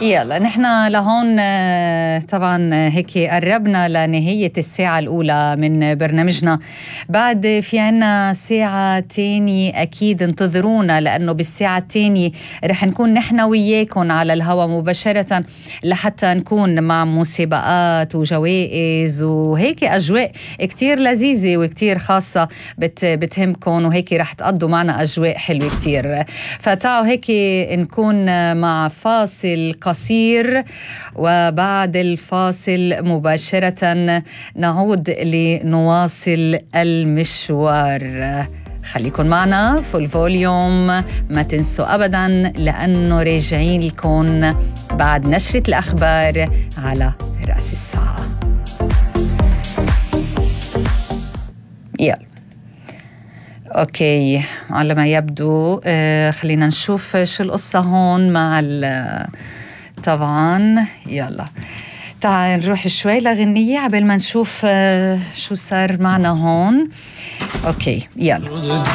يلا نحن لهون طبعا هيك قربنا لنهاية الساعة الأولى من برنامجنا. بعد في عنا ساعة تانية أكيد انتظرونا، لأنه بالساعة التانية رح نكون نحن وياكم على الهواء مباشرة لحتى نكون مع مسابقات وجوائز وهيك أجواء كتير لذيذة وكتير خاصة بتهمكم، وهيك رح تقضوا معنا أجواء حلوة كتير. فتعالوا هيك نكون مع فاصل قصير، وبعد الفاصل مباشرة نعود لنواصل المشوار. خليكن معنا في الفوليوم، ما تنسوا أبدا لأنه راجعين لكم بعد نشرة الأخبار على رأس الساعة. يلا أوكي، على ما يبدو خلينا نشوف شو القصة هون مع طبعا. يلا تعال نروح شوي لغنية عبال ما نشوف شو صار معنا هون. أوكي يلا.